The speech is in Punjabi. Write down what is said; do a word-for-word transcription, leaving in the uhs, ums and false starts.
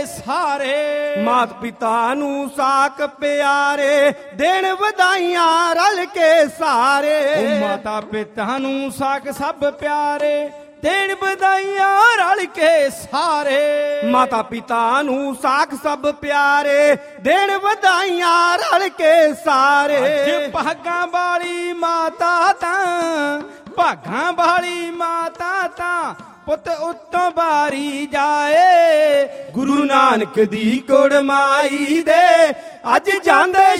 ਸਾਰੇ। ਮਾਤ ਪਿਤਾ ਨੂੰ ਸਾਕ ਪਿਆਰੇ ਦੇਣ ਵਧਾਈਆਂ ਰਲ ਕੇ ਸਾਰੇ। ਉਹ ਮਾਤਾ ਪਿਤਾ ਨੂੰ ਸਾਕ ਸਭ ਪਿਆਰੇ ਦੇਣ ਵਧਾਈਆਂ ਰਲ ਕੇ ਸਾਰੇ। ਮਾਤਾ ਪਿਤਾ ਨੂੰ ਸਾਕ ਸਭ ਪਿਆਰੇ ਦੇਣ ਵਧਾਈਆਂ ਰਲ ਕੇ ਸਾਰੇ। ਅੱਜ ਭਾਗਾਂ ਵਾਲੀ ਮਾਤਾ ਤਾਂ ਭਾਗਾਂ ਵਾਲੀ ਮਾਤਾ ਤਾਂ ਪੁੱਤ ਉੱਤੋਂ ਬਾਰੀ ਜਾਏ। ਗੁਰੂ ਨਾਨਕ ਦੀ ਕੁੜਮਾਈ ਦੇ ਅੱਜ ਜਾਂਦੇ